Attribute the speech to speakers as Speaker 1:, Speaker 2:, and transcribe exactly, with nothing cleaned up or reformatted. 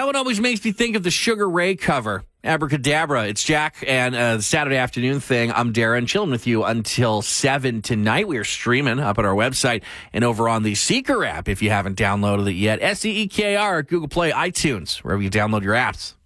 Speaker 1: one always makes me think of the Sugar Ray cover. Abracadabra. It's Jack and uh, the Saturday afternoon thing. I'm Darren, chilling with you until seven tonight. We are streaming up at our website and over on the Seeker app if you haven't downloaded it yet. S E E K R, Google Play, iTunes, wherever you download your apps.